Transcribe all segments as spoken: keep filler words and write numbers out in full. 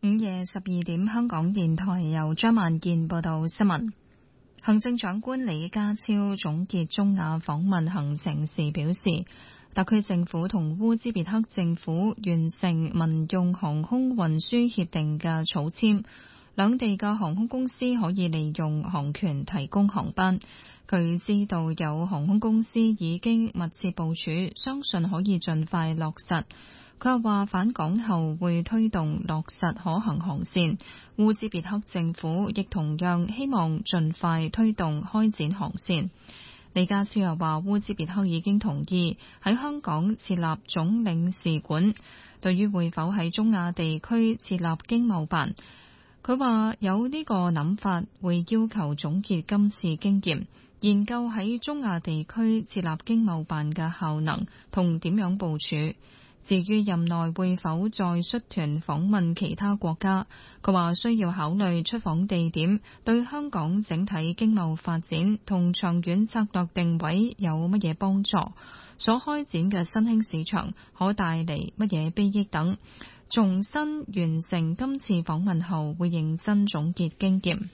午夜十二點，香港電台由張萬健報道新聞。行政長官李家超總結中亞訪問行程時表示，特區政府同烏茲別克政府完成民用航空運輸協定嘅草簽，兩地嘅航空公司可以利用航權提供航班。佢知道有航空公司已經密切部署，相信可以盡快落實。佢又話返港後會推動落實可行航線，烏茲別克政府亦同樣希望盡快推動開展航線。李家超又話烏茲別克已經同意喺香港設立總領事館，對於會否喺中亞地區設立經貿辦，佢話有呢個諗法，會要求總結今次經驗，研究喺中亞地區設立經貿辦嘅效能同點樣部署。至於任內會否再率團訪問其他國家，佢話需要考慮出訪地點對香港整體經貿發展同長遠策略定位有乜嘢幫助，所開展嘅新興市場可帶嚟乜嘢裨益等。重新完成今次訪問後，會認真總結經驗。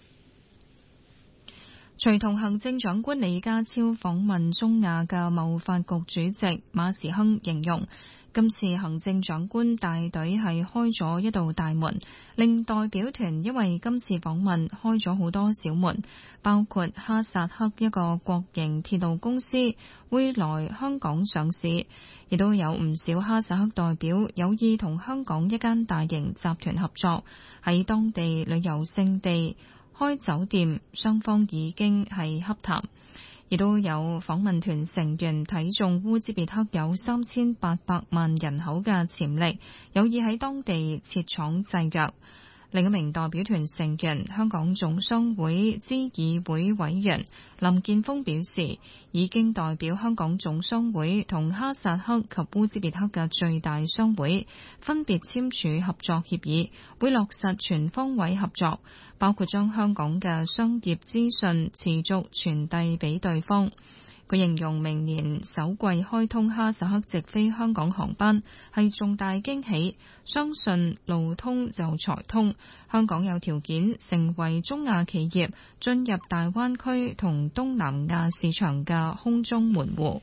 隨同行政長官李家超訪問中亞嘅貿發局主席馬時亨形容，今次行政長官帶隊係開咗一道大門，令代表團因為今次訪問開咗好多小門，包括哈薩克一個國營鐵路公司會來香港上市，亦都有唔少哈薩克代表有意同香港一間大型集團合作，喺當地旅遊勝地開酒店，雙方已經係洽談。亦都有訪問團成員睇中烏茲別克有三千八百萬人口嘅潛力，有意喺當地設廠製藥。另一名代表團成員香港總商會資議會委員林建峰表示，已經代表香港總商會同哈薩克及烏茲別克嘅最大商會分別簽署合作協議，會落實全方位合作，包括將香港嘅商業資訊持續傳遞俾對方。佢形容明年首季開通哈薩克直飛香港航班係重大驚喜，相信路通就財通，香港有條件成為中亞企業進入大灣區同東南亞市場嘅空中門戶。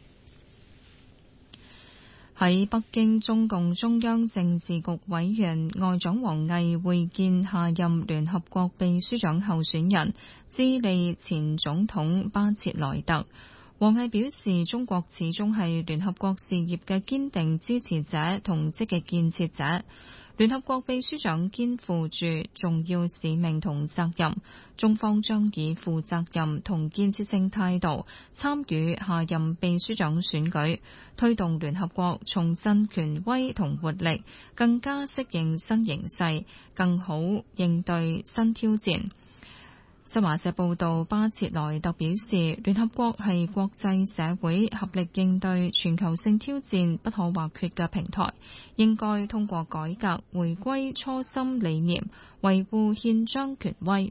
喺北京，中共中央政治局委員外長王毅會見下任聯合國秘書長候選人智利前總統巴切萊特。王毅表示，中國始終係聯合國事業嘅堅定支持者同積極建設者。聯合國秘書長肩負住重要使命同責任，中方將以負責任同建設性態度參與下任秘書長選舉，推動聯合國重振權威同活力，更加適應新形勢，更好應對新挑戰。新華社報道，巴切萊特表示，聯合國係國際社會合力應對全球性挑戰不可或缺嘅平台，應該通過改革回歸初心理念，維護憲章權威。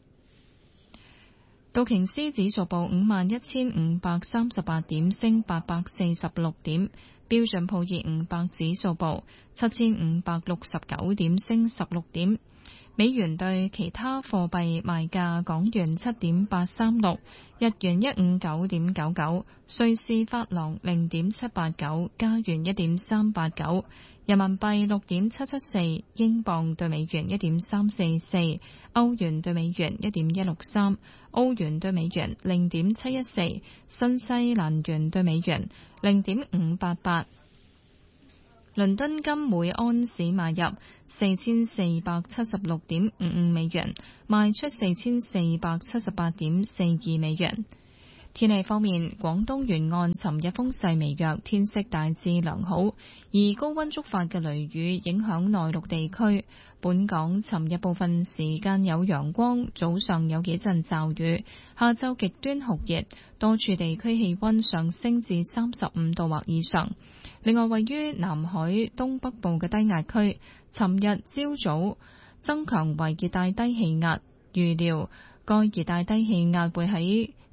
道瓊斯指數報五萬一千五百三十八點，升八百四十六點；標準普爾五百指數報七千五百六十九點，升十六點。美元對其他貨幣賣價：港元七點八三六，日元一五九點九九，瑞士法郎零點七八九，加元一點三八九，人民幣六點七七四，英鎊對美元一點三四四，歐元對美元一點一六三，歐元對美元零點七一四，新西蘭元對美元零點五八八。倫敦金每安士買入四千四百七十六點五五美元，賣出四千四百七十八點四二美元。天氣方面，廣東沿岸尋日風勢微弱，天色大致良好，而高溫觸發嘅雷雨影響內陸地區。本港尋日部分時間有陽光，早上有幾陣驟雨，下晝極端酷熱，多處地區氣溫上升至三十五度或以上。另外，位於南海東北部嘅低壓區，尋日朝早增強為熱帶低氣壓，預料該熱帶低氣壓會喺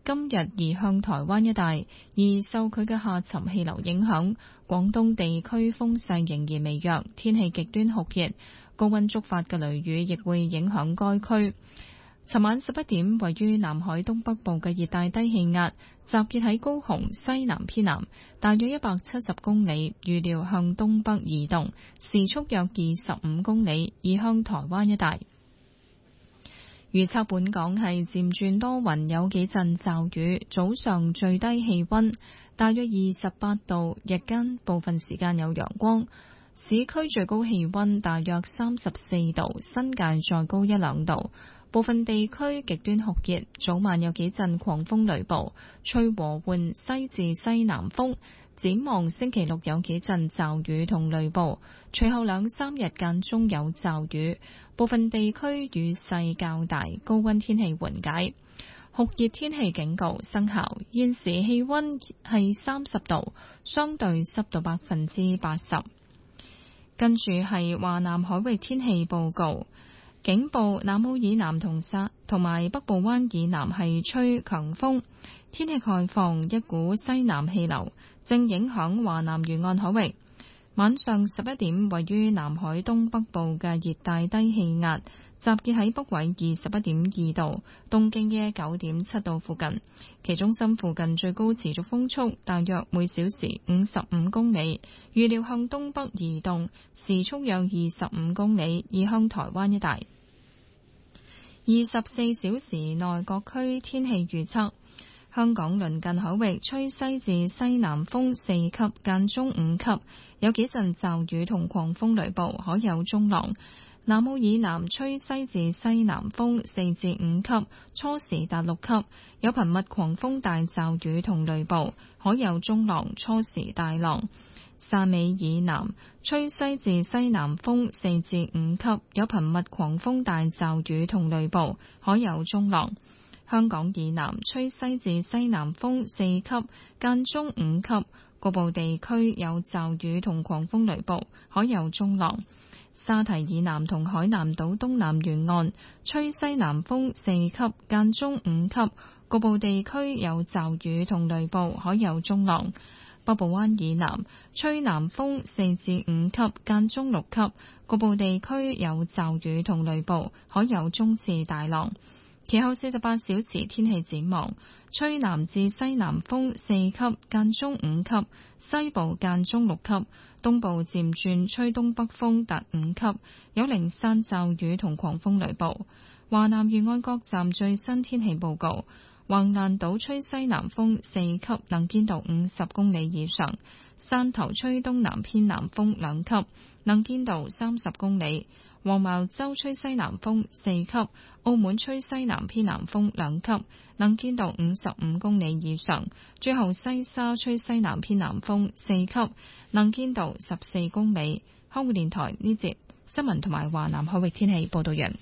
今日移向台灣一帶，而受佢嘅下沉氣流影響，廣東地區風勢仍然微弱，天氣極端酷熱，高溫觸發嘅雷雨亦會影響該區。尋晚十一點，位於南海東北部嘅熱帶低氣壓集結喺高雄西南偏南，大約一百七十公里，預料向東北移動，時速約二十五公里，移向台灣一帶。預測本港係漸轉多雲，有幾陣驟雨，早上最低氣溫大約二十八度，日間部分時間有陽光。市區最高氣溫大約三十四度，新界再高一兩度。部分地區極端酷熱，早晚有幾陣狂風雷暴，吹和緩西至西南風。展望星期六有幾陣驟雨同雷暴，隨後兩三日間中有驟雨，部分地區雨勢較大，高溫天氣緩解。酷熱天氣警告生效，現時氣溫係三十度，相對濕度百分之八十。跟住係華南海域天氣報告。警報南澳以南同沙同埋北部灣以南係吹強風，天氣概況，一股西南氣流正影響華南沿岸海域。晚上十一點，位於南海東北部嘅熱帶低氣壓集結喺北緯二十一點二度，東經嘅九點七度附近，其中心附近最高持續風速大約每小時五十五公里，預料向東北移動，時速約二十五公里，移向台灣一帶。二十四小時內各區天氣預測：香港鄰近海域吹西至西南風四級，間中五級，有幾陣驟雨同狂風雷暴，可有中浪。南澳以南吹西至西南風四至五級，初時達六級，有頻密狂風大驟雨同雷暴，可有中浪，初時大浪。汕尾以南吹西至西南風四至五級，有頻密狂風大驟雨同雷暴，可有中浪。香港以南吹西至西南風四級，間中五級，局部地區有驟雨同狂風雷暴，可有中浪。沙堤以南同海南島東南沿岸吹西南風四級，間中五級，局部地區有驟雨同雷暴，可有中浪。北部灣以南吹南風四至五級，間中六級，局部地區有驟雨同雷暴，可有中至大浪。其後四十八小時天氣展望：吹南至西南風四級，間中五級，西部間中六級，東部漸轉吹東北風達五級，有零散驟雨同狂風雷暴。華南沿岸各站最新天氣報告：橫瀾島吹西南風四級，能見度五十公里以上；汕頭吹東南偏南風兩級，能見度三十公里；黃茅洲吹西南風四級，澳門吹西南偏南風兩級，能見度五十五公里以上；最後西沙吹西南偏南風四級，能見度十四公里。香港電台呢節新聞同埋華南海域天氣報道完。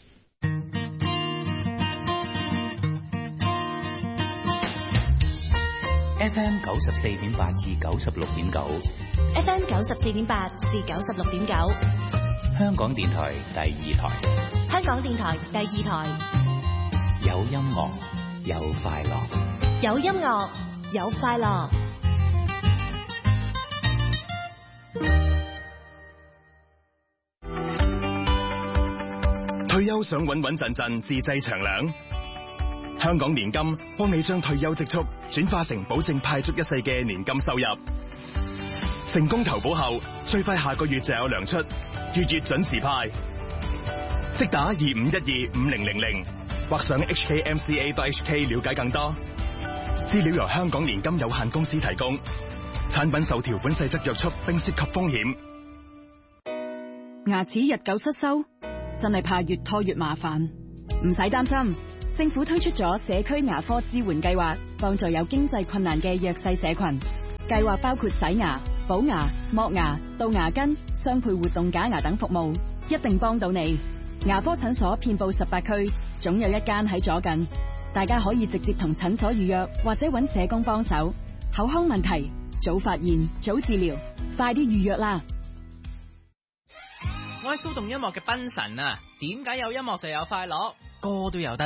F M 九十四點八至九十六點九 ，F M 九十四點八至九十六點九， 香港電台第二台， 香港電台第二台， 有音樂有快樂， 有音樂有快樂。 退休想穩穩陣陣自製長糧？香港年金幫你將退休積蓄轉化成保證派足一世嘅年金收入。成功投保後，最快下個月就有糧出，月月準時派。即打二五一二五零零零，或上 H K M C A dot H K 了解更多。資料由香港年金有限公司提供，產品受條款細則約束並涉及風險。 牙齒日久失修，真係怕越拖越麻煩。唔使擔心。政府推出咗社區牙科支援計劃，幫助有經濟困難嘅弱勢社群。計劃包括洗牙、補牙、剝牙、杜牙根、雙配活動假牙等服務，一定幫到你。牙科診所遍佈十八區，總有一間喺左近。大家可以直接同診所預約，或者揾社工幫手。口腔問題，早發現，早治療，快啲預約啦！ 我係騷動音樂嘅賓神啊，點解有音樂就有快樂？歌都有得